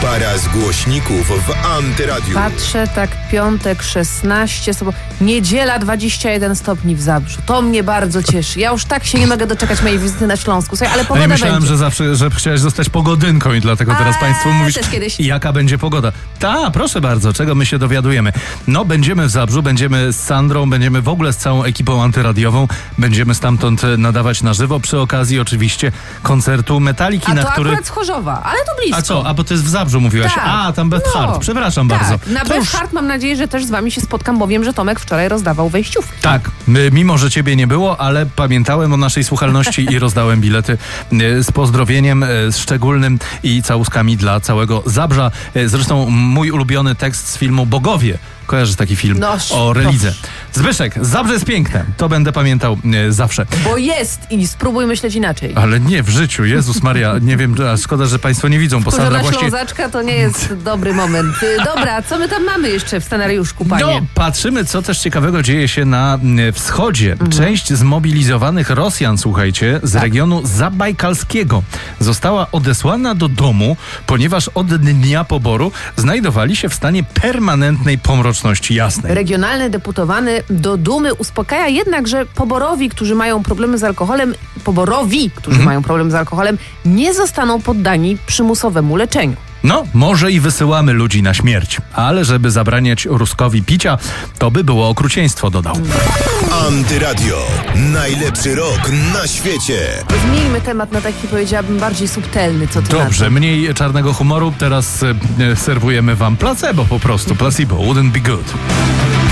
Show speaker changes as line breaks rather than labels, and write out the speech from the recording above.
Para z głośników w Antyradiu.
Patrzę, tak piątek 16, niedziela 21 stopni w Zabrzu. To mnie bardzo cieszy. Ja już tak się nie mogę doczekać mojej wizyty na Śląsku. Słuchaj, ale pogoda
ja myślałem,
będzie.
że chciałeś zostać pogodynką i dlatego teraz Państwu mówisz,
też kiedyś.
jaka będzie pogoda. Proszę bardzo, czego my się dowiadujemy. No, będziemy w Zabrzu, będziemy z Sandrą, będziemy w ogóle z całą ekipą antyradiową. Będziemy stamtąd nadawać na żywo przy okazji oczywiście koncertu Metaliki,
A
na
to
który...
akurat z Chorzowa, ale to blisko.
A co? A bo to jest w Zabrzu mówiłaś.
Tak.
Tam Beth Hart. Przepraszam bardzo.
Na
To
Beth
już-
Hart mam nadzieję, że też z wami się spotkam, bo wiem, że Tomek wczoraj rozdawał wejściówki.
Tak, mimo że ciebie nie było, ale pamiętałem o naszej słuchalności i rozdałem bilety z pozdrowieniem szczególnym i całuskami dla całego Zabrza. Zresztą mój ulubiony tekst z filmu Bogowie. Kojarzysz taki film o relidze. Zbyszek, Zabrze jest piękne. To będę pamiętał zawsze.
Bo jest i spróbuj myśleć inaczej.
Ale nie w życiu. Jezus Maria, nie wiem, szkoda, że Państwo nie widzą, bo Sandra
Skórzana
właśnie...
Ślązaczka to nie jest dobry moment. Dobra, co my tam mamy jeszcze w scenariuszku, panie?
No, patrzymy, co też ciekawego dzieje się na wschodzie. Część zmobilizowanych Rosjan, słuchajcie, z regionu zabajkalskiego została odesłana do domu, ponieważ od dnia poboru znajdowali się w stanie permanentnej pomroczności jasnej.
Regionalny deputowany do Dumy uspokaja jednak, że poborowi, którzy mają problemy z alkoholem, nie zostaną poddani przymusowemu leczeniu.
No, może i wysyłamy ludzi na śmierć, ale żeby zabraniać Ruskowi picia, to by było okrucieństwo, dodał.
Antyradio. Najlepszy rok na świecie.
Zmieńmy temat na taki, powiedziałabym, bardziej subtelny. Co ty
Dobrze,
na to?
mniej czarnego humoru. Teraz serwujemy wam placebo po prostu. Placebo, wouldn't be good.